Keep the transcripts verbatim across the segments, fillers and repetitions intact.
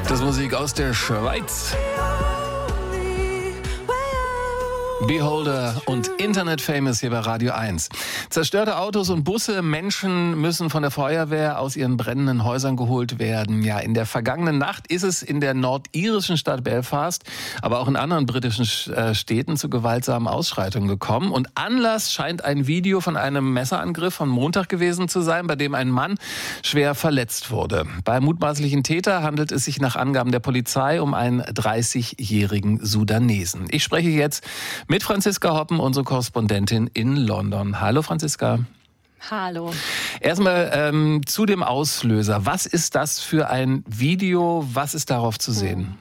Das ist Musik aus der Schweiz. Beholder und Internet Famous hier bei Radio eins. Zerstörte Autos und Busse, Menschen müssen von der Feuerwehr aus ihren brennenden Häusern geholt werden. Ja, in der vergangenen Nacht ist es in der nordirischen Stadt Belfast, aber auch in anderen britischen Städten zu gewaltsamen Ausschreitungen gekommen. Und Anlass scheint ein Video von einem Messerangriff von Montag gewesen zu sein, bei dem ein Mann schwer verletzt wurde. Beim mutmaßlichen Täter handelt es sich nach Angaben der Polizei um einen dreißigjährigen Sudanesen. Ich spreche jetzt mit Franziska Hoppen, unsere Korrespondentin in London. Hallo Franziska. Hallo. Erstmal ähm, zu dem Auslöser. Was ist das für ein Video? Was ist darauf zu sehen?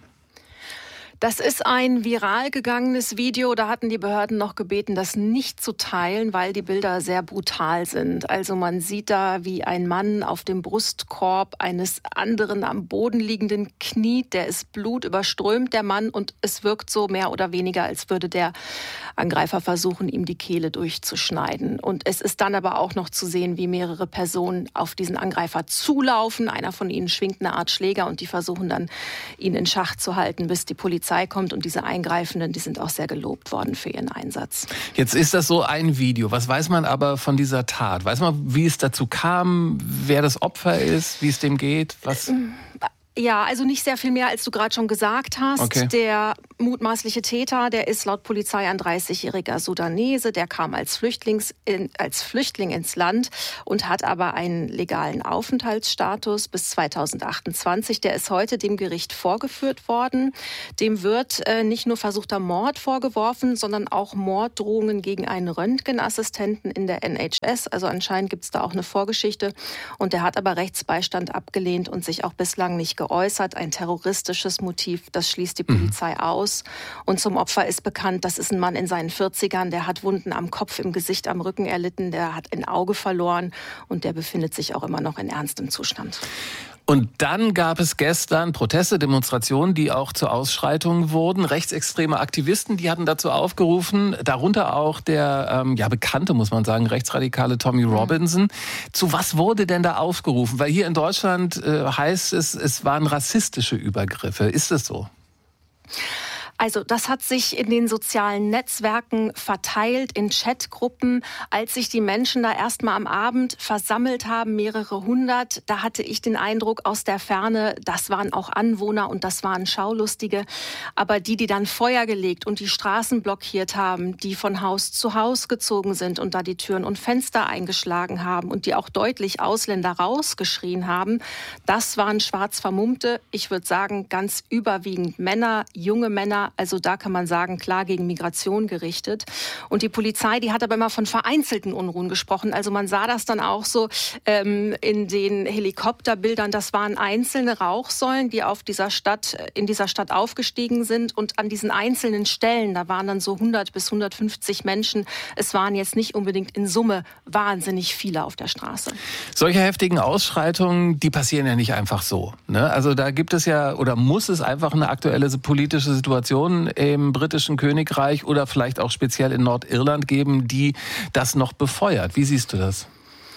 Das ist ein viral gegangenes Video. Da hatten die Behörden noch gebeten, das nicht zu teilen, weil die Bilder sehr brutal sind. Also man sieht da, wie ein Mann auf dem Brustkorb eines anderen am Boden liegenden kniet. Der ist blutüberströmt, der Mann. Und es wirkt so mehr oder weniger, als würde der Angreifer versuchen, ihm die Kehle durchzuschneiden. Und es ist dann aber auch noch zu sehen, wie mehrere Personen auf diesen Angreifer zulaufen. Einer von ihnen schwingt eine Art Schläger und die versuchen dann, ihn in Schach zu halten, bis die Polizei kommt. Und diese Eingreifenden, die sind auch sehr gelobt worden für ihren Einsatz. Jetzt ist das so ein Video. Was weiß man aber von dieser Tat? Weiß man, wie es dazu kam, wer das Opfer ist, wie es dem geht? Was? Ja, also nicht sehr viel mehr, als du gerade schon gesagt hast. Okay. Der mutmaßliche Täter, der ist laut Polizei ein dreißigjähriger Sudanese. Der kam als, Flüchtlings in, als Flüchtling ins Land und hat aber einen legalen Aufenthaltsstatus bis zweitausendachtundzwanzig. Der ist heute dem Gericht vorgeführt worden. Dem wird äh, nicht nur versuchter Mord vorgeworfen, sondern auch Morddrohungen gegen einen Röntgenassistenten in der N H S. Also anscheinend gibt es da auch eine Vorgeschichte. Und der hat aber Rechtsbeistand abgelehnt und sich auch bislang nicht geäußert. Ein terroristisches Motiv, das schließt die Polizei mhm. aus. Und zum Opfer ist bekannt, das ist ein Mann in seinen vierzigern, der hat Wunden am Kopf, im Gesicht, am Rücken erlitten, der hat ein Auge verloren und der befindet sich auch immer noch in ernstem Zustand. Und dann gab es gestern Proteste, Demonstrationen, die auch zu Ausschreitungen wurden. Rechtsextreme Aktivisten, die hatten dazu aufgerufen, darunter auch der ähm, ja bekannte, muss man sagen, rechtsradikale Tommy Robinson. Mhm. Zu was wurde denn da aufgerufen? Weil hier in Deutschland äh, heißt es, es waren rassistische Übergriffe. Ist es so? Also das hat sich in den sozialen Netzwerken verteilt, in Chatgruppen. Als sich die Menschen da erstmal am Abend versammelt haben, mehrere hundert, da hatte ich den Eindruck aus der Ferne, das waren auch Anwohner und das waren Schaulustige. Aber die, die dann Feuer gelegt und die Straßen blockiert haben, die von Haus zu Haus gezogen sind und da die Türen und Fenster eingeschlagen haben und die auch deutlich Ausländer rausgeschrien haben, das waren schwarz vermummte, ich würde sagen ganz überwiegend Männer, junge Männer. Also da kann man sagen, klar gegen Migration gerichtet. Und die Polizei, die hat aber immer von vereinzelten Unruhen gesprochen. Also man sah das dann auch so ähm, in den Helikopterbildern. Das waren einzelne Rauchsäulen, die auf dieser Stadt, in dieser Stadt aufgestiegen sind. Und an diesen einzelnen Stellen, da waren dann so hundert bis hundertfünfzig Menschen. Es waren jetzt nicht unbedingt in Summe wahnsinnig viele auf der Straße. Solche heftigen Ausschreitungen, die passieren ja nicht einfach so, ne? Also da gibt es ja oder muss es einfach eine aktuelle politische Situation im britischen Königreich oder vielleicht auch speziell in Nordirland geben, die das noch befeuert. Wie siehst du das?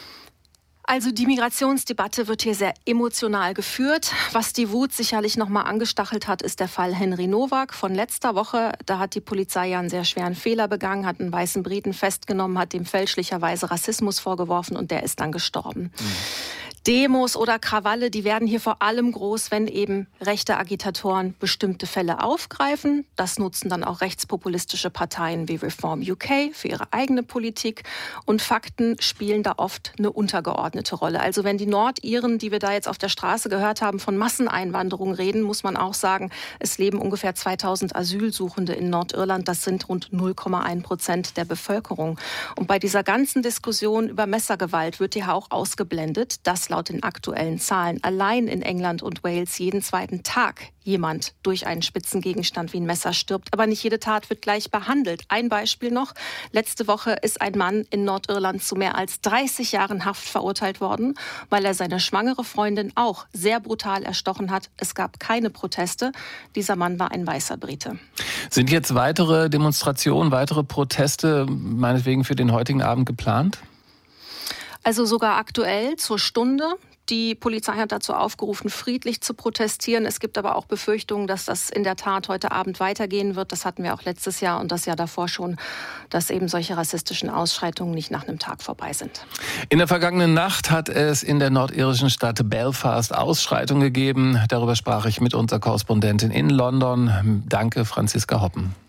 Also die Migrationsdebatte wird hier sehr emotional geführt. Was die Wut sicherlich noch mal angestachelt hat, ist der Fall Henry Nowak von letzter Woche. Da hat die Polizei ja einen sehr schweren Fehler begangen, hat einen weißen Briten festgenommen, hat dem fälschlicherweise Rassismus vorgeworfen und der ist dann gestorben. Mhm. Demos oder Krawalle, die werden hier vor allem groß, wenn eben rechte Agitatoren bestimmte Fälle aufgreifen. Das nutzen dann auch rechtspopulistische Parteien wie Reform U K für ihre eigene Politik. Und Fakten spielen da oft eine untergeordnete Rolle. Also wenn die Nordiren, die wir da jetzt auf der Straße gehört haben, von Masseneinwanderung reden, muss man auch sagen, es leben ungefähr zweitausend Asylsuchende in Nordirland. Das sind rund null Komma eins Prozent der Bevölkerung. Und bei dieser ganzen Diskussion über Messergewalt wird hier auch ausgeblendet, dass laut den aktuellen Zahlen allein in England und Wales jeden zweiten Tag jemand durch einen spitzen Gegenstand wie ein Messer stirbt. Aber nicht jede Tat wird gleich behandelt. Ein Beispiel noch. Letzte Woche ist ein Mann in Nordirland zu mehr als dreißig Jahren Haft verurteilt worden, weil er seine schwangere Freundin auch sehr brutal erstochen hat. Es gab keine Proteste. Dieser Mann war ein weißer Brite. Sind jetzt weitere Demonstrationen, weitere Proteste meinetwegen für den heutigen Abend geplant? Also sogar aktuell zur Stunde. Die Polizei hat dazu aufgerufen, friedlich zu protestieren. Es gibt aber auch Befürchtungen, dass das in der Tat heute Abend weitergehen wird. Das hatten wir auch letztes Jahr und das Jahr davor schon, dass eben solche rassistischen Ausschreitungen nicht nach einem Tag vorbei sind. In der vergangenen Nacht hat es in der nordirischen Stadt Belfast Ausschreitungen gegeben. Darüber sprach ich mit unserer Korrespondentin in London. Danke, Franziska Hoppen.